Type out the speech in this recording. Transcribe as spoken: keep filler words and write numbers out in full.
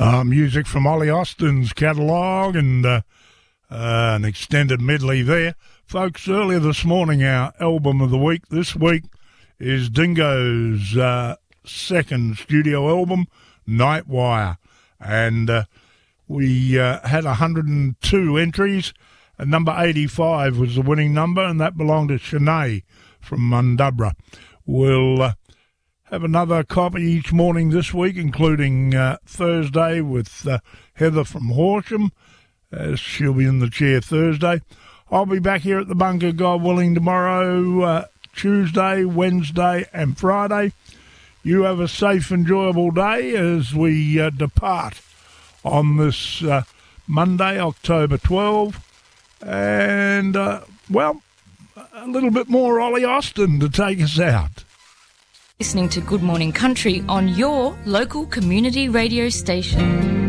Uh, music from Ollie Austin's catalogue and uh, uh, an extended medley there. Folks, earlier this morning, our album of the week this week is Dingo's uh, second studio album, Nightwire. And uh, we uh, had one hundred two entries, and number eighty-five was the winning number, and that belonged to Shanae from Mundubra. We'll uh, have another copy each morning this week, including uh, Thursday with uh, Heather from Horsham. Uh, she'll be in the chair Thursday. I'll be back here at the bunker, God willing, tomorrow, uh, Tuesday, Wednesday and Friday. You have a safe, enjoyable day as we uh, depart on this uh, Monday, October twelfth. And, uh, well, a little bit more Ollie Austin to take us out. Listening to Good Morning Country on your local community radio station.